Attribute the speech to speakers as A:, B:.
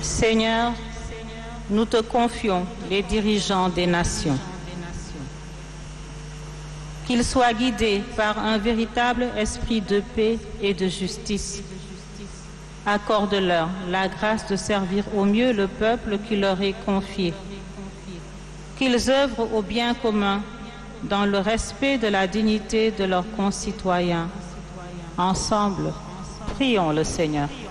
A: Seigneur, nous te confions les dirigeants des nations. Qu'ils soient guidés par un véritable esprit de paix et de justice. Accorde-leur la grâce de servir au mieux le peuple qui leur est confié. Qu'ils œuvrent au bien commun dans le respect de la dignité de leurs concitoyens. Ensemble, prions le Seigneur.